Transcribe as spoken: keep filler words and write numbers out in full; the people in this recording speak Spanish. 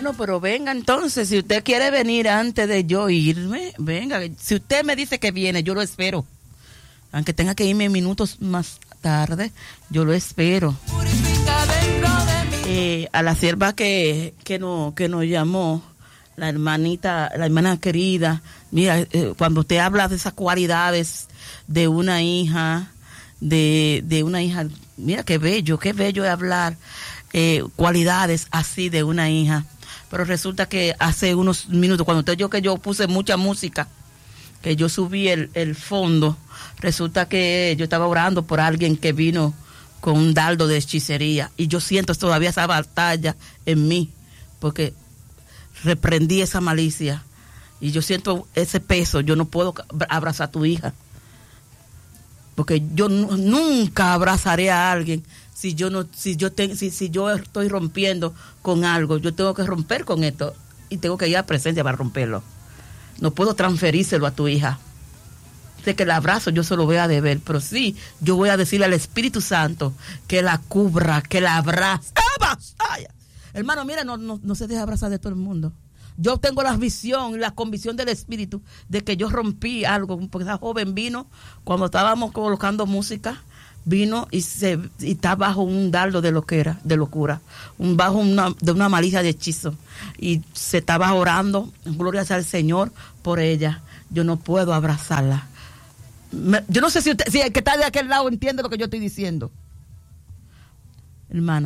Bueno, pero venga entonces, si usted quiere venir antes de yo irme, venga. Si usted me dice que viene, yo lo espero. Aunque tenga que irme minutos más tarde, yo lo espero. Eh, a la sierva que, que, no, que nos llamó, la hermanita, la hermana querida, mira, eh, cuando usted habla de esas cualidades de una hija, de, de una hija, mira qué bello, qué bello es hablar eh, cualidades así de una hija. Pero resulta que hace unos minutos, cuando usted yo que yo puse mucha música, que yo subí el, el fondo, resulta que yo estaba orando por alguien que vino con un dardo de hechicería, y yo siento todavía esa batalla en mí, porque reprendí esa malicia, y yo siento ese peso. Yo no puedo abrazar a tu hija, porque yo n- nunca abrazaré a alguien si yo no, si yo te, si, si yo estoy rompiendo con algo. Yo tengo que romper con esto, y tengo que ir a presencia para romperlo. No puedo transferírselo a tu hija. De que el abrazo yo se lo voy a deber, pero sí, yo voy a decirle al Espíritu Santo que la cubra, que la abrace. ¡Ay! Hermano, mira, no, no, no se deja abrazar de todo el mundo. Yo tengo la visión, la convicción del Espíritu de que yo rompí algo, porque esa joven vino, cuando estábamos colocando música, vino y se y está bajo un dardo de lo que era, de locura, un bajo una, de una malicia de hechizo, y se estaba orando, gloria sea al Señor por ella. Yo no puedo abrazarla. Me, yo no sé si, usted, si el que está de aquel lado entiende lo que yo estoy diciendo, hermana.